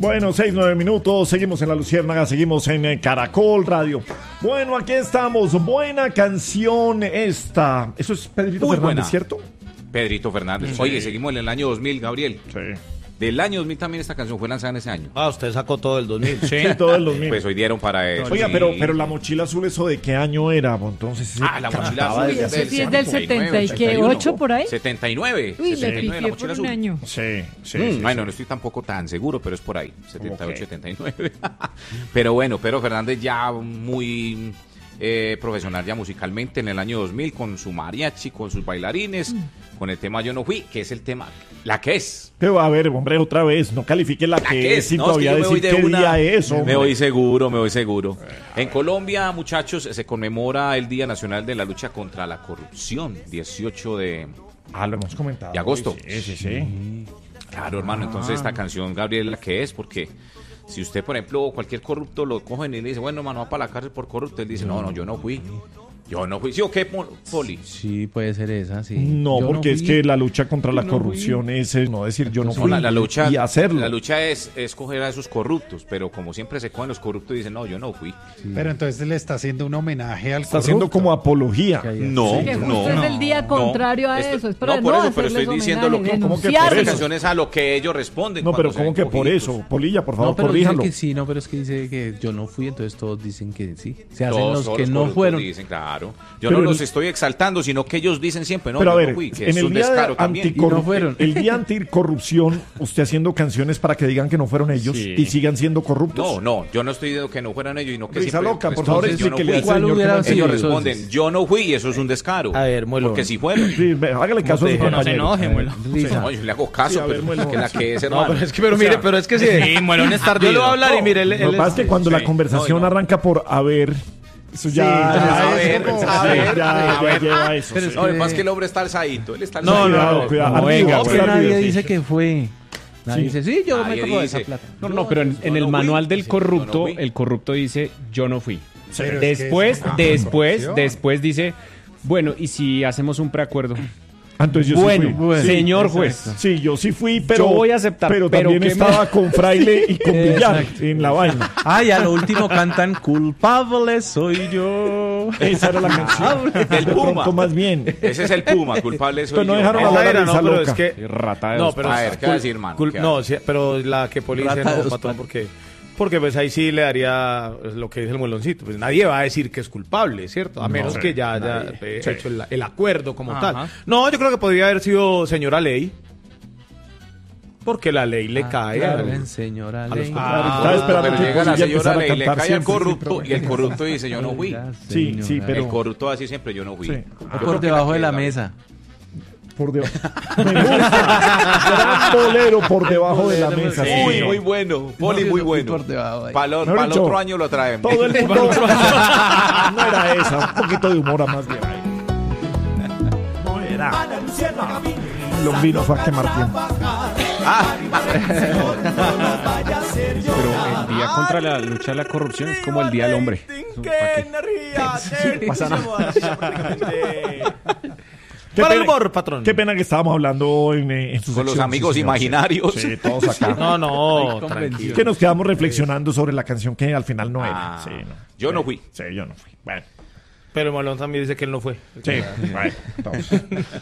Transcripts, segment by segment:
Bueno, 6-9 minutos, seguimos en La Luciérnaga, seguimos en Caracol Radio. Bueno, aquí estamos, buena canción esta. Eso es Pedrito Muy Fernández, buena. ¿cierto? Pedrito Fernández. Sí. Oye, seguimos en el año 2000, Gabriel. Sí. Del año 2000 también esta canción fue lanzada en ese año. Usted sacó todo el 2000. Sí, todo el 2000. Pues hoy dieron para eso. Oiga, sí. pero la mochila azul, ¿eso de qué año era? Pues entonces, La mochila cantaba azul. desde Eso hace- sí es del 79, 78 por ahí. 79. Uy, le 79, la pifié mochila por azul. un año. Sí, Bueno, no estoy tampoco tan seguro, pero es por ahí, 78, Ok. 79. Pero bueno, Pedro Fernández ya muy profesional ya musicalmente en el año 2000 con su mariachi, con sus bailarines, con el tema Yo no fui, que es el tema, la que es. Pero a ver, hombre, otra vez, no califique la que es sin No, es que todavía yo me decir voy de qué una- día es, hombre. Me voy seguro. En Colombia, muchachos, se conmemora el Día Nacional de la Lucha contra la Corrupción, 18 de Lo hemos comentado. de agosto. Sí. Claro, hermano, entonces esta canción, Gabriel, la que es, porque si usted, por ejemplo, cualquier corrupto lo cogen y le dice, bueno, mano, va para la cárcel por corrupto, él dice, no, yo no fui. ¿Sí o qué, Poli? Sí, puede ser esa, sí. No, Yo porque es fui. que la lucha contra la Yo no corrupción es no decir yo no No, fui la lucha, y hacerlo. La lucha es coger a esos corruptos, pero como siempre se cogen los corruptos y dicen, no, yo no fui. Pero entonces le está haciendo un homenaje al Está haciendo corrupto. como apología. No, Que justo es el día contrario a eso. Es para no, por eso, pero hacerles estoy diciendo lo que, homenaje, ¿cómo que por denunciarlos. esta eso? canción es a lo que ellos responden. No, pero cuando ¿cómo se que ven por cogidos. eso? Polilla, por favor, No, pero corríjalo. dice que sí, no, pero es que dice que yo no fui, entonces todos dicen que sí. Se hacen Todos los que los no corruptos fueron. dicen, claro. Yo Pero no los el- estoy exaltando, sino que ellos dicen siempre, no, Pero a yo ver, no fui, que en es el un día descaro también. Y no fueron. el día anticorrupción, usted haciendo canciones para que digan que no fueron ellos Sí. y sigan siendo corruptos. No, yo no estoy diciendo que no fueran ellos, sino que Risa siempre loca, por pues, favor, entonces yo no explíquele fui. al ¿Cuál señor que hubiera no- sido? Ellos Sí, responden, entonces. yo no fui y eso es un descaro. A ver, Muelo. Porque si fueron. Sí, hágale caso a su No, no compañero. Risa. No, yo le hago caso, Sí, a ver, pero bueno. que la que es, No, hermano. pero es que, pero es que sí. Sí, Muelón es Yo tardío. lo voy a hablar y mire, él Lo que pasa es que cuando sí. la conversación No, y no. arranca por a ver, eso ya, a ver, ya lleva eso. Pero sí. es No, lo que pasa es que el hombre está alzadito, él está No, alzadito. no, cuidado. No, Amigo, venga, vamos es que rápido, nadie sí. dice que fue. Nadie Sí. dice, sí, yo Nadie me cojo de esa dice. plata. No, pero en Yo el no manual fui. del Sí, corrupto, yo no fui. el corrupto dice, yo no fui. Pero es que Después, eso- corrupción. después dice, bueno, ¿y si hacemos un preacuerdo? Entonces yo sí Bueno, fui. Sí, señor juez. sí, yo sí fui, pero Yo voy a aceptar, pero pero también ¿qué me- estaba con Fraile y con Villar Exacto. en la vaina. Ah, y a lo último cantan culpable soy yo. Esa era la canción. Del De pronto, Puma. más bien. Ese es el Puma, culpable soy Pero no yo. dejaron Esa hablar a era, Risa no, pero Loca. es que... Rata de No, dos pero A ver, ¿qué va a decir, hermano? ¿Qué va a no, sí, pero la que Poli dice Rata de no, dos patrón, patas. porque pues ahí sí le daría lo que dice el mueloncito. Pues nadie va a decir que es culpable, ¿cierto? A menos que ya haya hecho el acuerdo como tal. No, yo creo que podría haber sido señora ley. Porque la ley le cae Claro, a- señora a los ley. Estaba esperando pero que llega la Polilla señora empezara a Ley, le cantar cae al siempre. corrupto y el corrupto dice, yo no fui. Sí, sí, pero- El corrupto va a decir siempre, yo no fui. Sí. O por debajo de la mesa. Por debajo. Me gusta. Gran bolero por debajo de la mesa. sí, Muy, señor. muy bueno. Poli, muy bueno. Por debajo ahí. Para el Mejor dicho, otro año lo traemos. Todo el mundo. No era esa. Un poquito de humor a más bien. No era. Lombino fue a quemar tiempo. Pero el día contra la lucha de la corrupción es como el día del hombre. Eso, ¿para qué? Pasa nada. Qué Para el pena- humor, patrón. Qué pena que estábamos hablando en sus Con los secciones, amigos sí, señor. imaginarios. Sí, todos acá. No, Ay, tranquilo. Es que nos quedamos reflexionando sobre la canción que al final no era. Ah, Sí, no. yo no fui. Sí, yo no fui. Bueno, Pero el Malón también dice que él no fue. sí, bueno, entonces,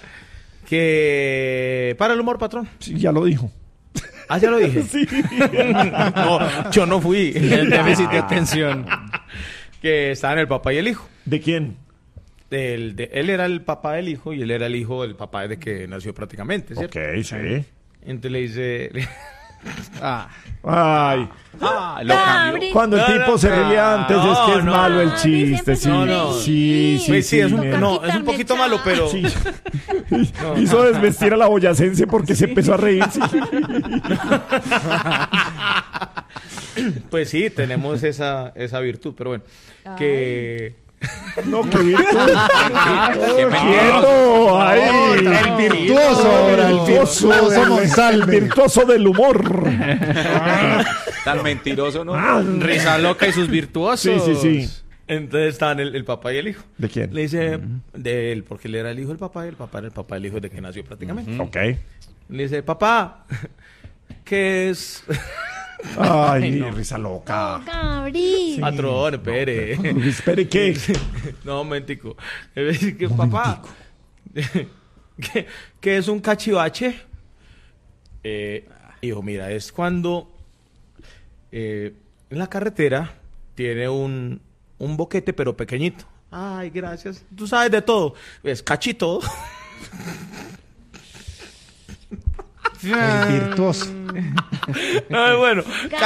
Que... Para el humor, patrón. sí, ya lo dijo. Ah, ya lo dije. Sí. No, yo no fui. El déficit de atención. Que estaban el papá y el hijo. ¿De quién? Él era el papá del hijo y él era el hijo del papá desde que nació prácticamente, ¿cierto? Ok, sí. Entonces le dice... Ay, Lo cambió. cuando el No, tipo no, se ría antes es que es no. malo el chiste. Sí, No, no. sí, sí. Pues sí, es un, nena. no, es un poquito malo, pero... Sí. Hizo desvestir a la boyacense porque se empezó a reír. Sí. Pues sí, tenemos esa virtud, pero bueno. Que... No, qué virtud. Qué Quieto, ahí. El virtuoso, ahora, el virtuoso, virtuoso Monsalve. el virtuoso del humor. Tan mentiroso, ¿no? Risa loca y sus virtuosos. Sí, sí, sí. Entonces estaban el papá y el hijo. ¿De quién? Le dice, de él, porque él era el hijo del papá y el papá era el papá del hijo desde que nació prácticamente. Ok. Le dice, papá, ¿qué es? Ay, no. Risa loca. Gabriel. Sí. Patrón, espere. ¿Espere qué? No, momentico. Papá, ¿qué es un cachivache? Hijo, mira, es cuando en la carretera tiene un boquete, pero pequeñito. Ay, gracias. Tú sabes de todo. Es cachito. El virtuoso. Ay, bueno.